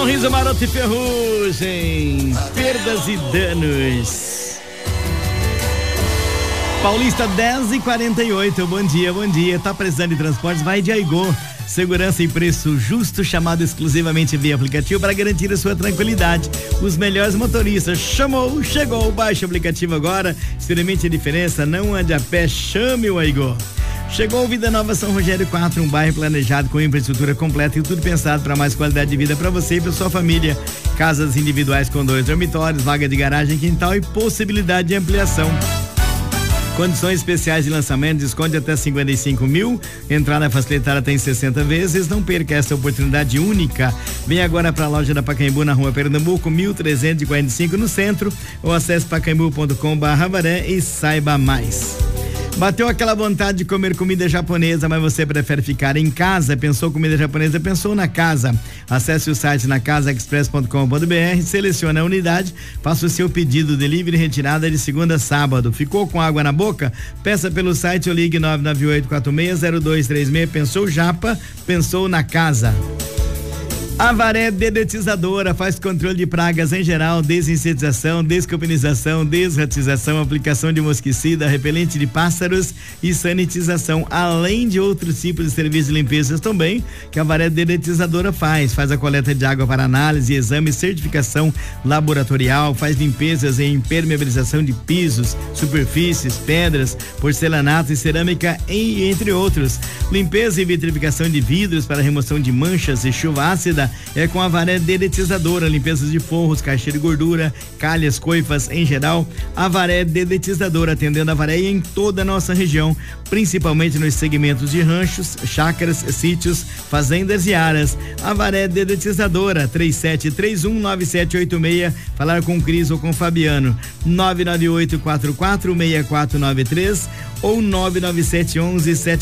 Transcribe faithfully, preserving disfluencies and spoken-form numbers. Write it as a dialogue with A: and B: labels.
A: Sorriso Maroto e Ferrugem, perdas e danos. Paulista dez e quarenta e oito, bom dia, bom dia. Tá precisando de transportes? Vai de Aigô. Segurança e preço justo, chamado exclusivamente via aplicativo para garantir a sua tranquilidade. Os melhores motoristas. Chamou, chegou, baixe o aplicativo agora. Experimente a diferença, não ande a pé, chame o Aigô. Chegou o Vida Nova São Rogério quatro, um bairro planejado com infraestrutura completa e tudo pensado para mais qualidade de vida para você e para sua família. Casas individuais com dois dormitórios, vaga de garagem, quintal e possibilidade de ampliação. Condições especiais de lançamento, desconto até cinquenta e cinco mil, entrada facilitada até em sessenta vezes. Não perca essa oportunidade única. Vem agora para a loja da Pacaembu na rua Pernambuco, mil trezentos e quarenta e cinco no centro, ou acesse pacaembu ponto com barra Avaré e saiba mais. Bateu aquela vontade de comer comida japonesa, mas você prefere ficar em casa? Pensou comida japonesa? Pensou na casa? Acesse o site na casa express ponto com ponto br, selecione a unidade, faça o seu pedido, delivery e retirada de segunda a sábado. Ficou com água na boca? Peça pelo site ou ligue nove nove oito quatro seis zero dois três seis. Pensou japa? Pensou na casa. Avaré Dedetizadora faz controle de pragas em geral, desinsetização, descopinização, desratização, aplicação de mosquicida, repelente de pássaros e sanitização, além de outros tipos de serviços de limpeza também que a Avaré Dedetizadora faz. Faz a coleta de água para análise, exame, certificação laboratorial, faz limpezas em impermeabilização de pisos, superfícies, pedras, porcelanato e cerâmica, e entre outros. Limpeza e vitrificação de vidros para remoção de manchas e chuva ácida é com a Avaré Dedetizadora, limpezas de forros, caixa de gordura, calhas, coifas em geral. Avaré Dedetizadora, atendendo a Avaré em toda a nossa região, principalmente nos segmentos de ranchos, chácaras, sítios, fazendas e aras. Avaré Dedetizadora, três sete três um nove sete oito seis, falar com o Cris ou com o Fabiano, nove nove oito quatro quatro seis quatro nove três ou nove nove sete um um sete